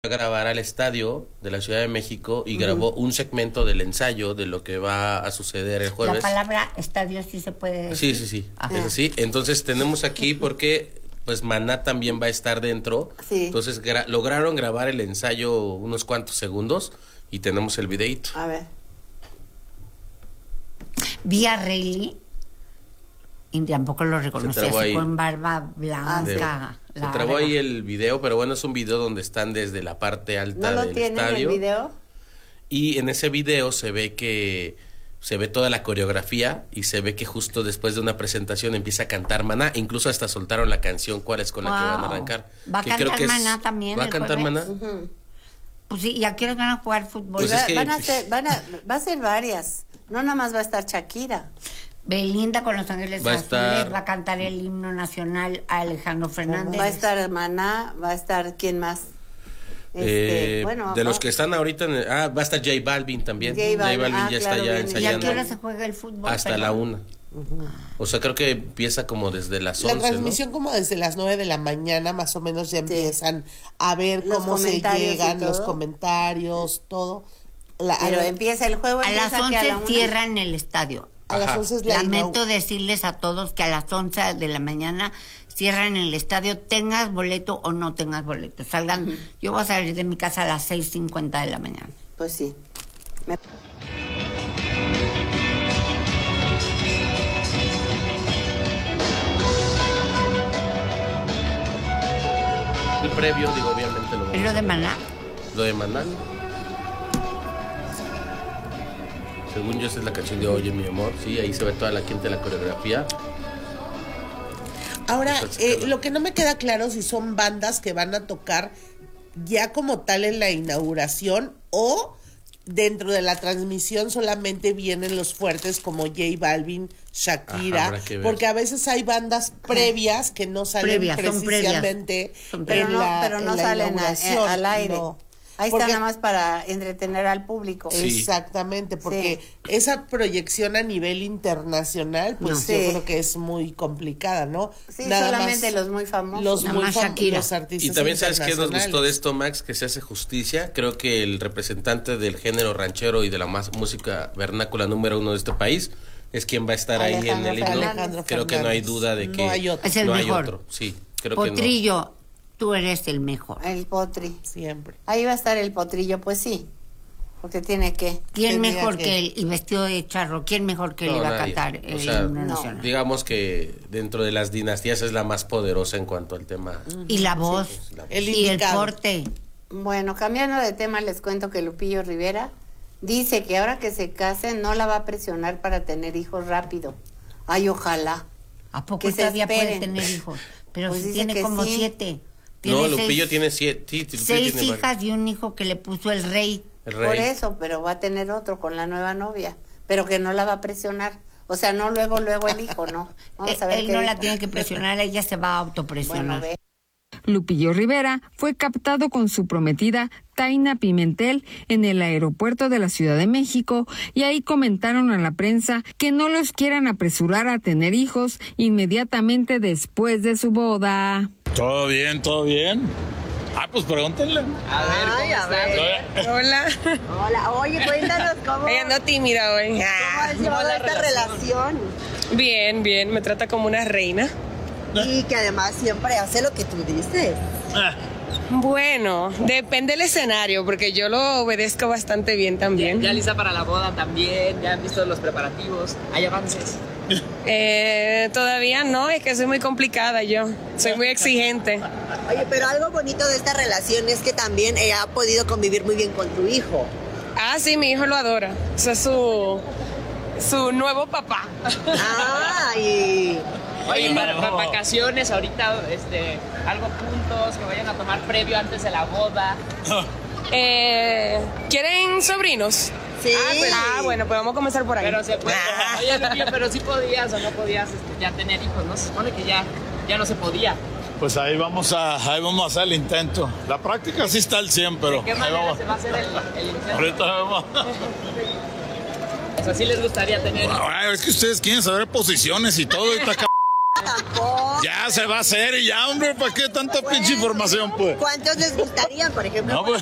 a grabar al estadio de la Ciudad de México y grabó un segmento del ensayo de lo que va a suceder el jueves. La palabra estadio sí se puede decir. Sí. Es así. Entonces tenemos aquí porque pues Maná también va a estar dentro. Sí. Entonces lograron grabar el ensayo unos cuantos segundos y tenemos el videito. A ver. Vi a Rayleigh y tampoco lo reconocía, se con barba blanca. Se trabó ahí el video, pero bueno, es un video donde están desde la parte alta del estadio. ¿No lo tienen el video? Y en ese video se ve toda la coreografía y se ve que justo después de una presentación empieza a cantar Maná. Incluso hasta soltaron la canción cuál es con la que van a arrancar. ¿Va a cantar Maná también? ¿Va a cantar Maná? Pues sí, ¿y a qué hora van a jugar fútbol? Pues va a ser varias. No nada más va a estar Shakira. Belinda con Los Ángeles Azules va a cantar el himno nacional a Alejandro Fernández. Va a estar Maná, va a estar ¿quién más? De los que están ahorita va a estar J Balvin también. J Balvin ya está ya ensayando. ¿Y a qué hora se juega el fútbol? Hasta la 1. O sea, creo que empieza como desde las 11, la transmisión, ¿no? Como desde las 9 de la mañana más o menos ya empiezan a ver cómo se llegan los comentarios, todo. Pero empieza el juego. A las 11 cierran el estadio. A las 11 es Lamento decirles a todos que a las 11 de la mañana cierran el estadio, tengas boleto o no tengas boleto. Salgan, yo voy a salir de mi casa a las 6:50 de la mañana. Pues sí. El previo, digo, obviamente lo vamos ¿Es lo de Maná? Lo de Maná. Según yo, esa es la canción de Oye, mi amor. Sí, ahí se ve toda la gente de la coreografía. Ahora, lo que no me queda claro si son bandas que van a tocar ya como tal en la inauguración o dentro de la transmisión solamente vienen los fuertes como J Balvin, Shakira, porque a veces hay bandas previas que no salen precisamente pero no salen al aire. No. Ahí está nada más para entretener al público. Exactamente, porque esa proyección a nivel internacional, pues yo creo que es muy complicada, ¿no? Sí, nada solamente más, los muy famosos. Los artistas. Y también, ¿sabes qué nos gustó de esto, Max? Que se hace justicia. Creo que el representante del género ranchero y de la música vernácula número 1 de este país es quien va a estar ahí en el himno. Creo que no hay duda de que no hay otro. Es el mejor. Otro. Sí, creo Potrillo. que no. Tú eres el mejor. El potri. Siempre. Ahí va a estar el potrillo, pues sí. Porque tiene que. ¿Quién mejor que él? Y vestido de charro. ¿Quién mejor que él iba a cantar el himno nacional? Digamos que dentro de las dinastías es la más poderosa en cuanto al tema. Y la voz. Y el porte. Bueno, cambiando de tema, les cuento que Lupillo Rivera dice que ahora que se casen no la va a presionar para tener hijos rápido. Ay, ojalá. ¿A poco todavía puede tener hijos? Pero pues si tiene como 7. No, Lupillo tiene 7. 6 hijas y un hijo que le puso el rey. Por eso, pero va a tener otro con la nueva novia. Pero que no la va a presionar. O sea, no luego el hijo, no. Vamos a ver él no la tiene que presionar, ella se va a autopresionar. Bueno, Lupillo Rivera fue captado con su prometida Taina Pimentel en el aeropuerto de la Ciudad de México y ahí comentaron a la prensa que no los quieran apresurar a tener hijos inmediatamente después de su boda. Todo bien, todo bien. Pues pregúntenle. A ver. Hola. Hola, oye, cuéntanos cómo. Ella ando tímida hoy. ¿Cómo has llevado esta relación? Bien, me trata como una reina. Y que además siempre hace lo que tú dices. Bueno, depende del escenario, porque yo lo obedezco bastante bien también. Ya lista para la boda también, ya han visto los preparativos, hay avances. Todavía no, es que soy muy complicada yo, soy muy exigente. Oye, pero algo bonito de esta relación es que también ella ha podido convivir muy bien con tu hijo. Ah, sí, mi hijo lo adora, o sea, su nuevo papá. Oye, para vacaciones ahorita, algo juntos, que vayan a tomar previo antes de la boda. ¿Quieren sobrinos? Sí. Bueno, pues vamos a comenzar por ahí. Pero se puede. Oye, Lupillo, pero sí podías o no podías ya tener hijos, ¿no? Se supone que ya no se podía. Pues ahí vamos a hacer el intento. La práctica sí está al 100, pero ¿de qué manera se va a hacer el intento? Ahorita vamos. O sea, sí les gustaría tener hijos. Es que ustedes quieren saber posiciones y todo. Tampoco. Ya se va a hacer y ya, hombre, ¿para qué tanta pinche información, pues? ¿Cuántos les gustaría, por ejemplo? No, pues,